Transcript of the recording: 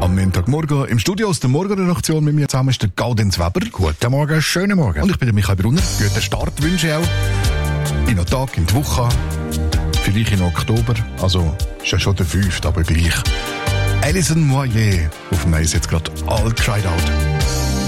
Am Montagmorgen im Studio aus der Morgenredaktion mit mir zusammen ist der Gaudenz Weber. Guten Morgen, schönen Morgen. Und ich bin der Michael Brunner. Guten Start wünsche ich auch. In den Tag, in die Woche. Vielleicht in Oktober. Also, ist ja schon der 5., aber gleich. Alison Moyer auf dem Eis jetzt gerade all cried out.